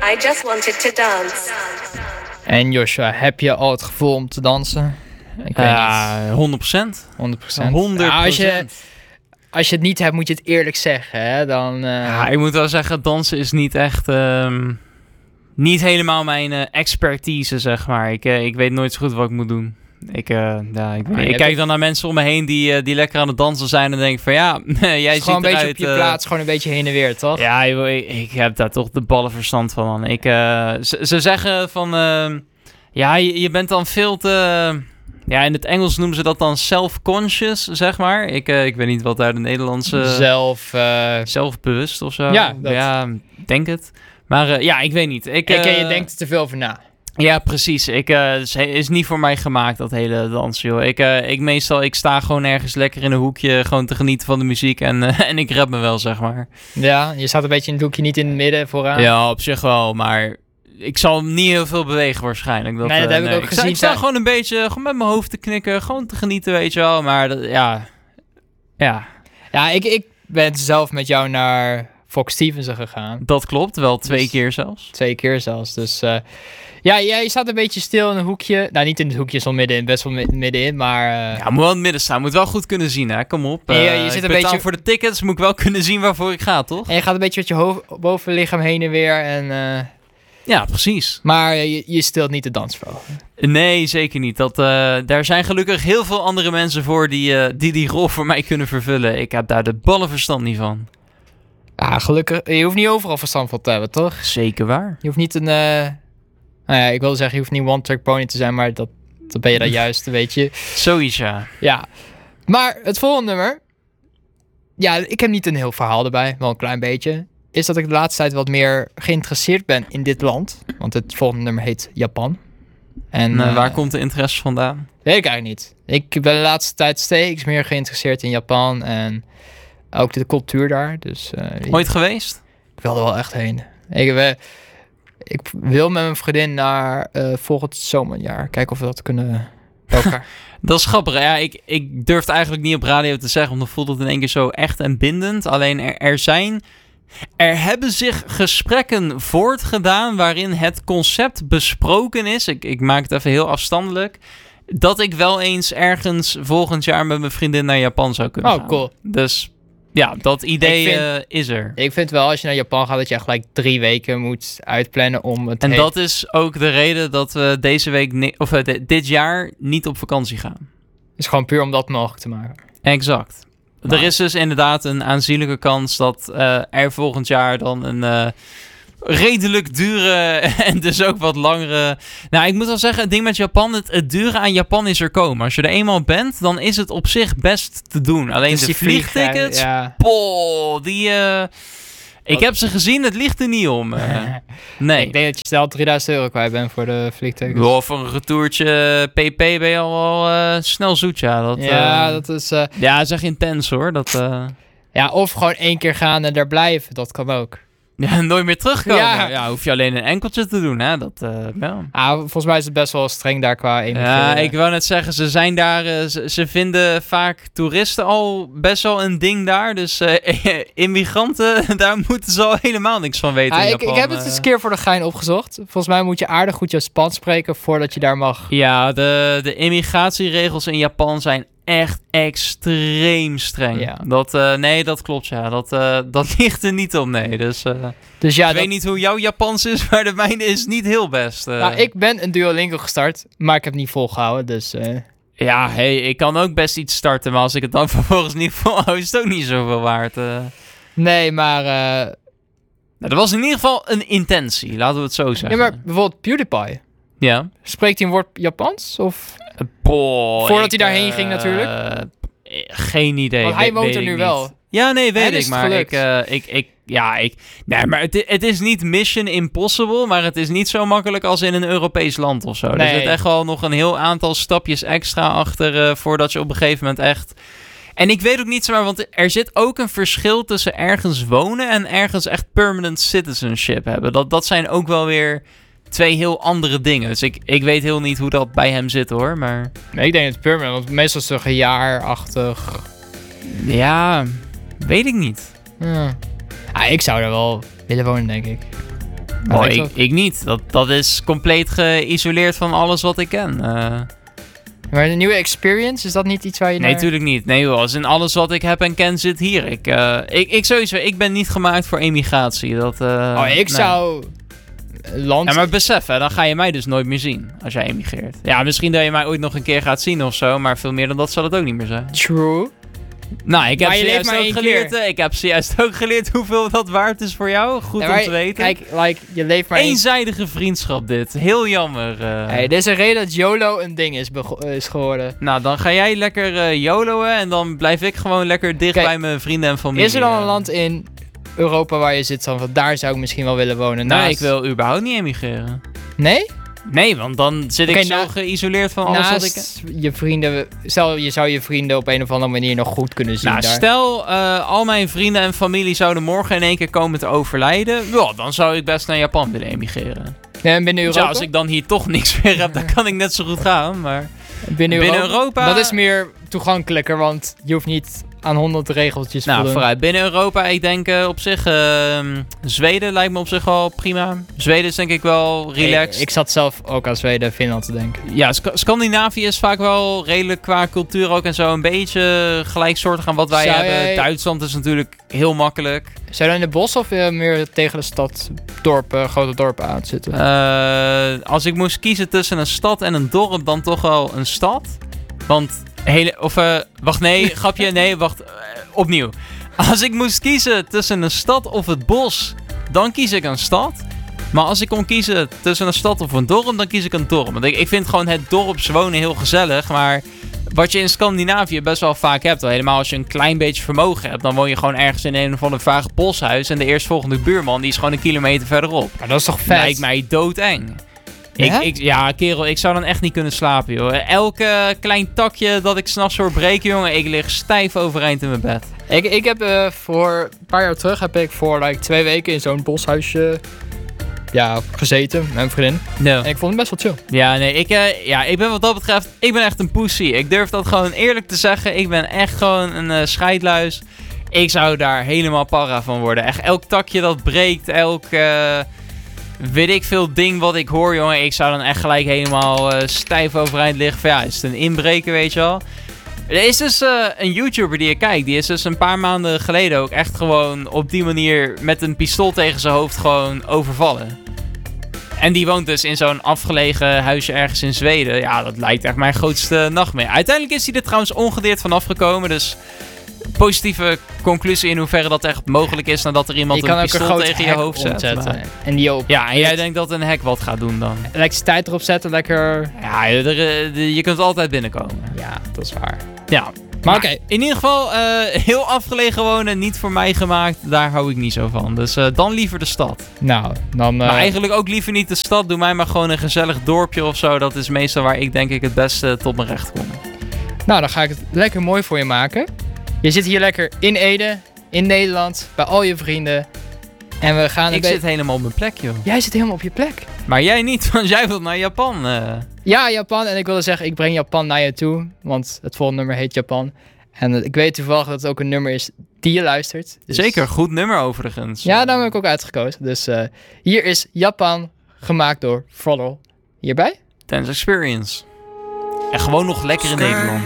I just wanted to dance. En Joshua, heb je al het gevoel om te dansen? Ik weet niet. 100%. 100%. 100%. Ja, als je het niet hebt, moet je het eerlijk zeggen. Hè? Dan, Ja, ik moet wel zeggen, dansen is niet echt... niet helemaal mijn expertise, zeg maar. Ik weet nooit zo goed wat ik moet doen. Ik kijk dan naar mensen om me heen die lekker aan het dansen zijn en denk van ja, jij ziet gewoon een beetje eruit, op je plaats, gewoon een beetje heen en weer, toch? Ja, ik heb daar toch de ballenverstand van. Man. Ze zeggen van ja, je bent dan veel te... Ja, in het Engels noemen ze dat dan self-conscious, zeg maar. Ik weet niet wat daar de Nederlandse... Zelfbewust of zo. Ja, denk het. Maar ja, ik weet niet. Je denkt er te veel over na. Ja, precies. Het is niet voor mij gemaakt, dat hele dansen, joh. Ik sta gewoon ergens lekker in een hoekje, gewoon te genieten van de muziek en ik rap me wel, zeg maar. Ja, je staat een beetje in het hoekje, niet in het midden vooraan. Ja, op zich wel, maar ik zal niet heel veel bewegen waarschijnlijk. Dat heb ik ook gezien. Ik sta gewoon een beetje gewoon met mijn hoofd te knikken, gewoon te genieten, weet je wel. Maar ja. Ja, ik ben zelf met jou naar Fox Stevenson gegaan. Dat klopt, wel 2 keer zelfs. 2 keer zelfs, dus... Ja, jij staat een beetje stil in een hoekje. Nou, niet in het hoekje, zo middenin, best wel middenin, maar... Ja, moet wel in het midden staan. Moet wel goed kunnen zien, hè. Kom op. Je zit een beetje... voor de tickets, moet ik wel kunnen zien waarvoor ik ga, toch? En je gaat een beetje met je bovenlichaam heen en weer en... Ja, precies. Maar je stilt niet de dansvrouw. Nee, zeker niet. Daar zijn gelukkig heel veel andere mensen voor die rol voor mij kunnen vervullen. Ik heb daar de ballenverstand niet van. Ja, gelukkig. Je hoeft niet overal verstand van te hebben, toch? Zeker waar. Je hoeft niet een... Nou ja, ik wilde zeggen, je hoeft niet one-track pony te zijn, maar dat ben je dan juist, weet je. Zoiets, ja. Ja. Maar het volgende nummer... Ja, ik heb niet een heel verhaal erbij, wel een klein beetje. Is dat ik de laatste tijd wat meer geïnteresseerd ben in dit land. Want het volgende nummer heet Japan. En waar komt de interesse vandaan? Weet ik eigenlijk niet. Ik ben de laatste tijd steeds meer geïnteresseerd in Japan. En ook de cultuur daar. Dus, Ooit geweest? Ik wil er wel echt heen. Ik wil met mijn vriendin naar volgend zomerjaar. Kijken of we dat kunnen elkaar. Dat is grappig. Ja, ik durf het eigenlijk niet op radio te zeggen, want dan voelt het in één keer zo echt en bindend. Alleen er hebben zich gesprekken voortgedaan waarin het concept besproken is. Ik maak het even heel afstandelijk. Dat ik wel eens ergens volgend jaar met mijn vriendin naar Japan zou kunnen gaan. Oh, cool. Dus ja, dat idee is er. Ik vind wel, als je naar Japan gaat, dat je gelijk 3 weken moet uitplannen om het... En dat is ook de reden dat we deze week dit jaar niet op vakantie gaan. Is gewoon puur om dat mogelijk te maken. Exact. Nou. Er is dus inderdaad een aanzienlijke kans dat er volgend jaar dan een redelijk dure en dus ook wat langere... Nou, ik moet wel zeggen, het ding met Japan, het dure aan Japan is er komen. Als je er eenmaal bent, dan is het op zich best te doen. Alleen dus de vliegtickets, ik heb ze gezien, het ligt er niet om. Nee. Ik denk dat je snel €3000 kwijt bent voor de vliegtickets. Wow, voor een retourtje PP ben je al wel snel zoet, ja. Dat is... Ja, dat is echt intens, hoor. Ja, of gewoon 1 keer gaan en daar blijven, dat kan ook. Ja, nooit meer terugkomen. Ja, hoef je alleen een enkeltje te doen, hè. Volgens mij is het best wel streng daar qua emigreren. Ja, ik wou net zeggen, ze zijn daar... Ze vinden vaak toeristen al best wel een ding daar. Dus immigranten, daar moeten ze al helemaal niks van weten in Japan. Ik heb het eens een keer voor de gein opgezocht. Volgens mij moet je aardig goed Japans spreken voordat je daar mag. Ja, de immigratieregels in Japan zijn echt extreem streng. Ja. Nee, dat klopt, ja. Dat ligt er niet om, nee. Dus ja, ik weet niet hoe jouw Japans is, maar de mijne is niet heel best. Nou, ik ben een Duolingo gestart, maar ik heb het niet volgehouden, dus... Ja, ik kan ook best iets starten, maar als ik het dan vervolgens niet volhoud, is het ook niet zoveel waard. Nee, maar... Nou, dat was in ieder geval een intentie, laten we het zo zeggen. Ja, maar bijvoorbeeld PewDiePie. Ja. Spreekt hij een woord Japans, of... Voordat hij daarheen ging natuurlijk. Geen idee. Want hij woont er nu wel. Ja, nee, weet ik. Maar nee, maar het is niet Mission Impossible, maar het is niet zo makkelijk als in een Europees land of zo. Nee. Er zit echt wel nog een heel aantal stapjes extra achter voordat je op een gegeven moment echt... En ik weet ook niet zomaar, want er zit ook een verschil tussen ergens wonen en ergens echt permanent citizenship hebben. Dat zijn ook wel weer 2 heel andere dingen. Dus ik weet heel niet hoe dat bij hem zit, hoor. Maar... Nee, ik denk het permanent, want meestal is het toch een jaarachtig. Ja, weet ik niet. Ja. Ik zou er wel willen wonen, denk ik. Ik niet. Dat is compleet geïsoleerd van alles wat ik ken. Maar een nieuwe experience, is dat niet iets waar je Nee, natuurlijk niet. Nee joh, als in alles wat ik heb en ken zit hier. Ik ben niet gemaakt voor emigratie. Zou... Land... Ja, maar besef, hè, dan ga je mij dus nooit meer zien als jij emigreert. Ja, misschien dat je mij ooit nog een keer gaat zien of zo, maar veel meer dan dat zal het ook niet meer zijn. True. Nou, ik heb zojuist ook geleerd hoeveel dat waard is voor jou. Goed om te weten. Kijk, je leeft maar... Eenzijdige vriendschap dit. Heel jammer. Hey, dit is een reden dat YOLO een ding is geworden. Nou, dan ga jij lekker YOLO'en en dan blijf ik gewoon lekker dicht bij mijn vrienden en familie. Is er dan een land in Europa waar je zit, van daar zou ik misschien wel willen wonen? Nou, ik wil überhaupt niet emigreren. Nee? Nee, want dan zit ik zo geïsoleerd van alles wat ik... je vrienden... Stel, je zou je vrienden op een of andere manier nog goed kunnen zien daar. Stel, al mijn vrienden en familie zouden morgen in één keer komen te overlijden. Ja, dan zou ik best naar Japan willen emigreren. Ja, en binnen Europa? Ja, als ik dan hier toch niks meer heb, dan kan ik net zo goed gaan, maar... Binnen Europa? Dat is meer toegankelijker, want je hoeft niet aan 100 regeltjes te doen. Vooruit. Binnen Europa, ik denk op zich... Zweden lijkt me op zich wel prima. Zweden is denk ik wel relaxed. Ik zat zelf ook aan Zweden en Finland te denken. Ja, Scandinavië is vaak wel redelijk qua cultuur ook en zo een beetje gelijksoortig aan wat wij hebben. Duitsland is natuurlijk heel makkelijk. Zou je in de bos of meer tegen de stad, grote dorpen aan zitten? Als ik moest kiezen tussen een stad en een dorp, dan toch wel een stad. Want... opnieuw. Als ik moest kiezen tussen een stad of het bos, dan kies ik een stad. Maar als ik kon kiezen tussen een stad of een dorp, dan kies ik een dorp. Want ik vind gewoon het dorpswonen heel gezellig, maar wat je in Scandinavië best wel vaak hebt, helemaal als je een klein beetje vermogen hebt, dan woon je gewoon ergens in een of ander vage boshuis en de eerstvolgende buurman die is gewoon 1 kilometer verderop. Maar dat is toch vet? Lijkt mij doodeng. Ja? Kerel, ik zou dan echt niet kunnen slapen, joh. Elke klein takje dat ik 's nachts hoor breken, jongen, ik lig stijf overeind in mijn bed. Ik heb voor een paar jaar terug, voor 2 weken in zo'n boshuisje gezeten met mijn vriendin. No. En ik vond het best wel chill. Ja, nee, ik ben wat dat betreft, ik ben echt een pussy. Ik durf dat gewoon eerlijk te zeggen. Ik ben echt gewoon een scheidluis. Ik zou daar helemaal para van worden. Echt elk takje dat breekt, elk... weet ik veel ding wat ik hoor, jongen. Ik zou dan echt gelijk helemaal stijf overeind liggen. Van is het een inbreker, weet je wel. Er is dus een YouTuber die ik kijk. Die is dus een paar maanden geleden ook echt gewoon op die manier met een pistool tegen zijn hoofd gewoon overvallen. En die woont dus in zo'n afgelegen huisje ergens in Zweden. Ja, dat lijkt echt mijn grootste nachtmerrie. Uiteindelijk is hij er trouwens ongedeerd vanaf gekomen, dus... positieve conclusie in hoeverre dat echt mogelijk is nadat er iemand een pistool tegen je hoofd zet. En die op. Ja, en jij denkt dat een hek wat gaat doen dan? Elektriciteit erop zetten, lekker... Ja, je kunt altijd binnenkomen. Ja, dat is waar. Ja. Maar oké, in ieder geval heel afgelegen wonen, niet voor mij gemaakt. Daar hou ik niet zo van. Dus dan liever de stad. Nou, dan... Maar eigenlijk ook liever niet de stad. Doe mij maar gewoon een gezellig dorpje of zo. Dat is meestal waar ik denk ik het beste tot mijn recht kom. Nou, dan ga ik het lekker mooi voor je maken. Je zit hier lekker in Ede, in Nederland, bij al je vrienden. En we gaan... Ik zit helemaal op mijn plek, joh. Jij zit helemaal op je plek. Maar jij niet, want jij wilt naar Japan. Ja, Japan. En ik wilde zeggen, ik breng Japan naar je toe. Want het volgende nummer heet Japan. En ik weet toevallig dat het ook een nummer is die je luistert. Dus... Zeker, goed nummer overigens. Ja, daar heb ik ook uitgekozen. Dus hier is Japan, gemaakt door Froddle. Hierbij? Dance Experience. En gewoon nog lekker in Nederland.